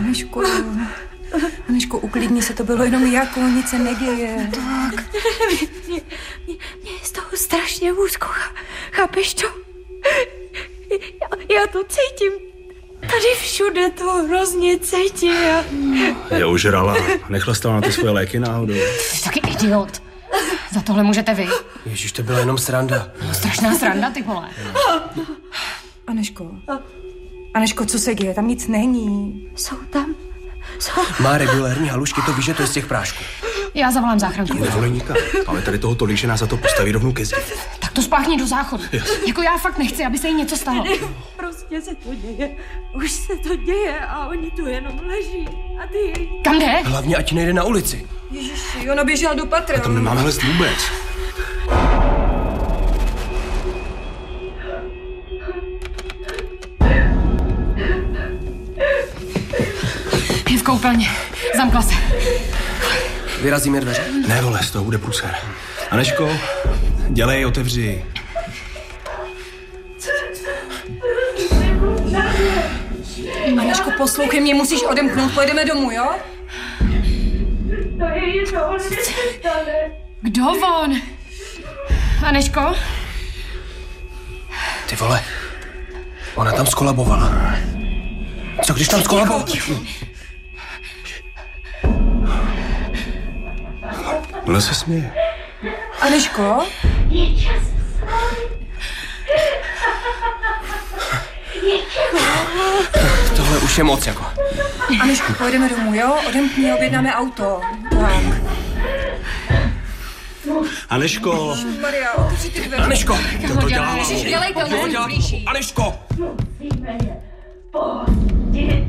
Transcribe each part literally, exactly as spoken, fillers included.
Anežko, Anežko, uklidni se, to bylo jenom jako, nic se neděje. Tak. Mě, mě, mě je z toho strašně úzko, chápeš to? Já, já to cítím. Tady všude to hrozně cítím. Já... Je ožrala. Nechlastala na ty svoje léky náhodou. Taky idiot. Za tohle můžete vy. Ježíš, to byla jenom sranda. No, strašná sranda, ty vole. Anežko, Anežko, co se děje? Tam nic není. Jsou tam. Jsou. Má regulérní halušky, to víš, že to je z těch prášků. Já zavolám záchranku. Nevolej nikam. Ale tady toho tolik, že nás za to postaví rovnou ke zdi. Tak to spláchni do záchodu. Jako já fakt nechci, aby se jí něco stalo. Prostě se to děje. Už se to děje a oni tu jenom leží. A ty... Kam jde? Hlavně, ať nejde na ulici. Ježiši, ona běžela do patra. A tam nemáme hlest vůbec. Je v koupelně. Zamkla se. Vyrazíme dveře? Ne, vole, z toho bude průser. Anežko, dělej, otevři. Anežko, poslouchej mě, musíš odemknout, pojedeme domů, jo? Kdo on? Anežko? Ty vole, ona tam skolabovala. Co když tam skolabovala? Ona se směje. Anežko? Tohle už je moc, jako. Anežko, pojedeme domů, jo? Odemkni, objednáme auto. Tak. Anežko! Maria, otevři ty dveře. Anežko! To to dělá Ježiš, hlavu. dělejte, oni se blíží. Anežko! Musíme je pohodit.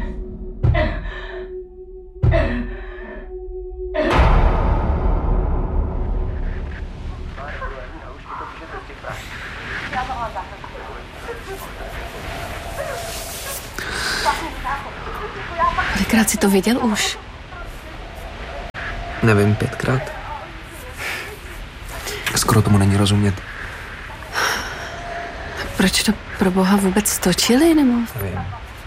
Kolikrát jsi to viděl už? Nevím, pětkrát. Skoro tomu není rozumět. Proč to pro boha vůbec točili, nebo? Nevím.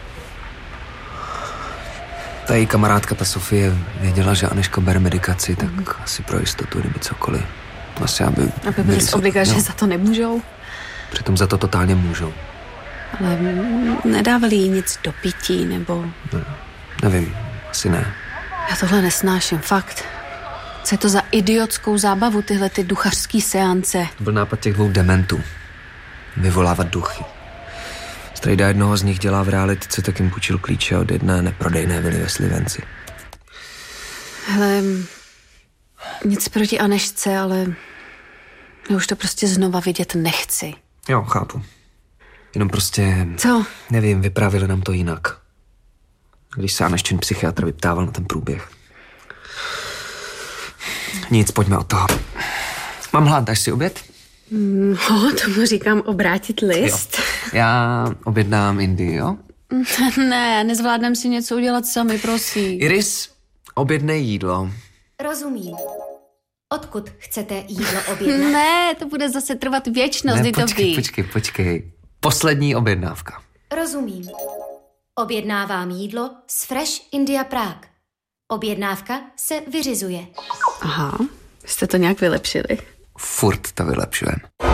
Ta její kamarádka, ta Sofie, věděla, že Anežka bere medikaci, tak mm. asi pro jistotu, kdyby cokoliv. Asi, aby... Aby byli z obliga, že za to nemůžou. Přitom za to totálně můžou. Ale nedávali jí nic do pití, nebo... Ne, nevím, asi ne. Já tohle nesnáším, fakt. Co je to za idiotskou zábavu, tyhle ty duchařský seance? To byl nápad těch dvou dementů. Vyvolávat duchy. Strejda jednoho z nich dělá v realitce, tak jim půjčil klíče od jedné neprodejné vily ve Slivenci. Hele, nic proti Anežce, ale já už to prostě znova vidět nechci. Jo, chápu. Jenom prostě... Co? Nevím, vyprávěli nám to jinak. Když se Aneščin psychiatr vyptával na ten průběh. Nic, pojďme od toho. Mám hlad, dáš si oběd? No, tomu říkám obrátit list. Jo. Já objednám Indii, jo? Ne, nezvládnem si něco udělat sami, prosím. Iris, objednej jídlo. Rozumím. Odkud chcete jídlo objednat? Ne, to bude zase trvat věčnost, Ne, kdy to počkej, ví. počkej, počkej. Poslední objednávka. Rozumím. Objednávám jídlo z Fresh India Prague. Objednávka se vyřizuje. Aha, jste to nějak vylepšili. Furt to vylepšujeme.